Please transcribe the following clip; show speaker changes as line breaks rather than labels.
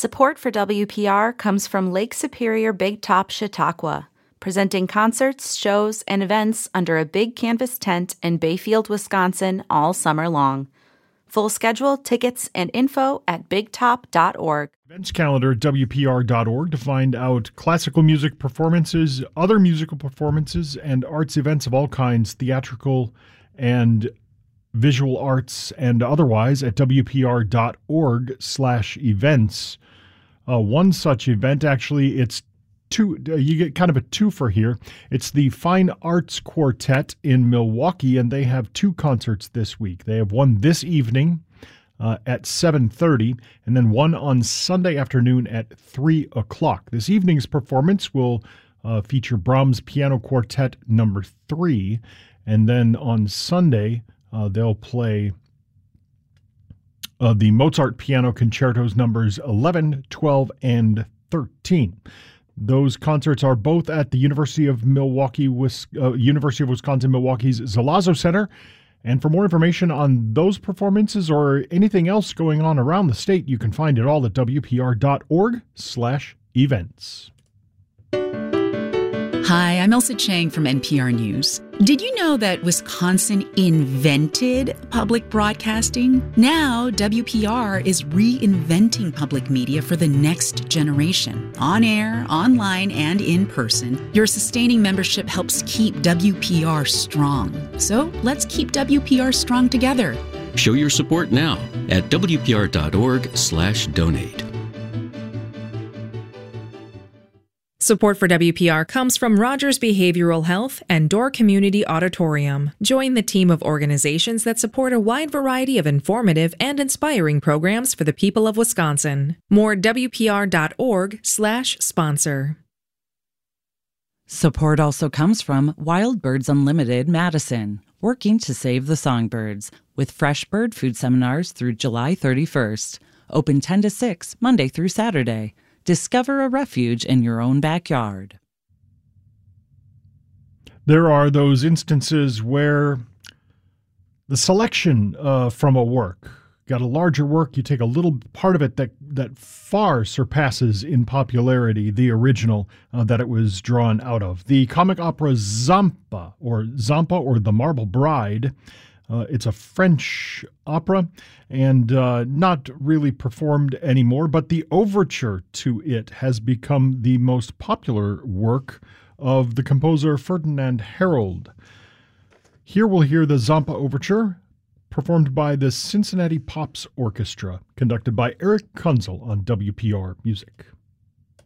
Support for WPR comes from Lake Superior Big Top Chautauqua, presenting concerts, shows, and events under a big canvas tent in Bayfield, Wisconsin all summer long. Full schedule, tickets, and info at bigtop.org.
Events calendar at WPR.org to find out classical music performances, other musical performances, and arts events of all kinds, theatrical and visual arts and otherwise at WPR.org/events. One such event, actually, it's two. You get kind of a twofer here. It's the Fine Arts Quartet in Milwaukee, and they have two concerts this week. They have one this evening at 7:30, and then one on Sunday afternoon at 3 o'clock. This evening's performance will feature Brahms Piano Quartet number 3, and then on Sunday they'll play the Mozart Piano Concertos numbers 11, 12, and 13. Those concerts are both at the University of Wisconsin Milwaukee's Zalazzo Center. And for more information on those performances or anything else going on around the state, you can find it all at WPR.org/events.
Hi, I'm Elsa Chang from NPR News. Did you know that Wisconsin invented public broadcasting? Now, WPR is reinventing public media for the next generation. On air, online, and in person, your sustaining membership helps keep WPR strong. So let's keep WPR strong together.
Show your support now at WPR.org/donate.
Support for WPR comes from Rogers Behavioral Health and Door Community Auditorium. Join the team of organizations that support a wide variety of informative and inspiring programs for the people of Wisconsin. More at WPR.org/sponsor.
Support also comes from Wild Birds Unlimited Madison, working to save the songbirds, with fresh bird food seminars through July 31st. Open 10 to 6, Monday through Saturday. Discover a refuge in your own backyard.
There are those instances where the selection from a work, got a larger work, you take a little part of it that far surpasses in popularity the original that it was drawn out of. The comic opera Zampa or The Marble Bride. It's a French opera and not really performed anymore, but the overture to it has become the most popular work of the composer Ferdinand Harold. Here we'll hear the Zampa Overture, performed by the Cincinnati Pops Orchestra, conducted by Eric Kunzel on WPR Music.